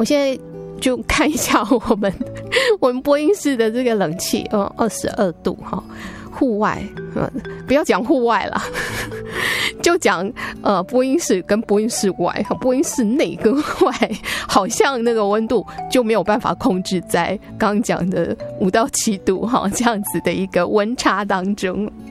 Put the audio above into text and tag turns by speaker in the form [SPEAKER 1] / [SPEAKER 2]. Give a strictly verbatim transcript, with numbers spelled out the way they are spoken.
[SPEAKER 1] 我现在就看一下我们我们播音室的这个冷气，嗯，二十二度哈。户外，嗯，不要讲户外啦，就讲呃播音室跟播音室外，播音室内跟外，好像那个温度就没有办法控制在刚刚讲的五到七度哈这样子的一个温差当中。